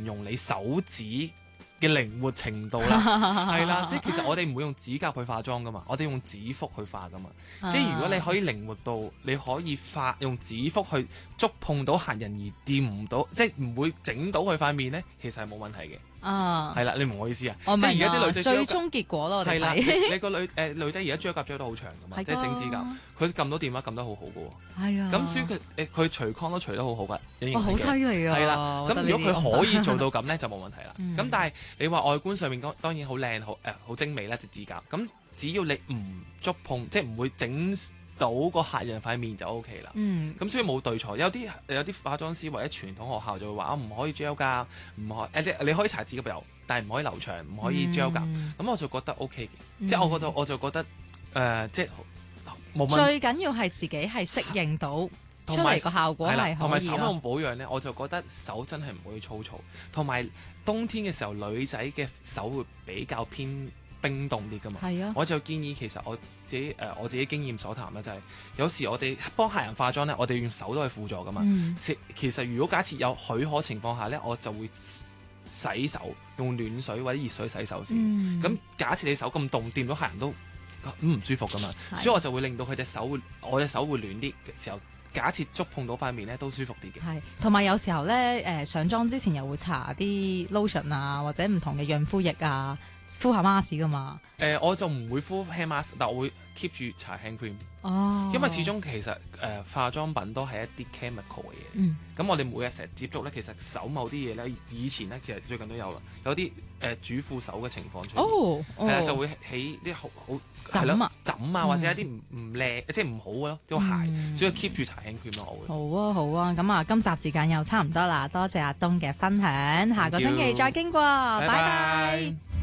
用你手指嘅靈活程度啦，係啦，即係其實我哋唔會用指甲去化妝噶嘛，我哋用指腹去化噶嘛。即係如果你可以靈活到，你可以用指腹去觸碰到客人而掂唔到，即係唔會整到佢塊面咧，其實係冇問題嘅。係啦，你明我意思啊？ 我明即係而家啲女仔最終結果咯，我哋係啦， 睇你個女仔而家追甲追得好長噶嘛，即係整指甲，佢撳到電話撳得好好噶喎。 係啊， 咁所以佢除框都除得好好噶， 好犀利啊！ 係啦，咁如果佢可以做到咁咧，就冇問題啦。咁但係你話外觀上面當然好靚，好精美啦隻指甲。咁只要你唔觸碰，即係唔會整到個客人塊面就 O K 啦。咁所以冇對錯，有啲化妝師或者傳統學校就會話唔可以 gel 甲，唔可你可以搽指甲油，但係唔可以留長，唔可以 gel 甲。咁我就覺得 O K 嘅，即係我就覺得即係冇問題。 最緊要係自己係適應到出嚟個效果係可以咯。 同埋手部保養咧，我就覺得手真係唔可以粗糙。同埋冬天嘅時候，女仔嘅手會比較偏冰凍啲噶嘛。係啊，我就建議其實我自己經驗所談啦，就係有時我哋幫客人化妝咧，我哋用手都係輔助噶嘛。其實如果假設有許可情況下咧，我就會洗手，用暖水或者熱水洗手先。咁假設你手咁凍，掂到客人都唔舒服噶嘛，所以我就會令到我隻手會暖啲嘅時候。假設觸碰到塊面咧，都舒服啲嘅。係， 同埋有時候咧，上妝之前又會搽啲 lotion 啊，或者唔同嘅潤膚液啊，敷下 mask 噶嘛。 我就唔會敷 hand mask，但我會 keep 住搽 hand cream。因為始終其實化妝品都係一啲 chemical 嘅嘢。咁我哋每日成日接觸咧，其實手某啲嘢咧，以前咧其實最近都有啦，有啲主婦手嘅情況出現。係啦，就會起啲好疹啊，或者一啲唔靚，即係唔好嘅咯，啲鞋，所以 keep 住搽 hand cream 咯。我會。 好啊，咁啊，今集時間又差唔多啦，多謝阿東嘅分享，下個星期再經過，拜拜。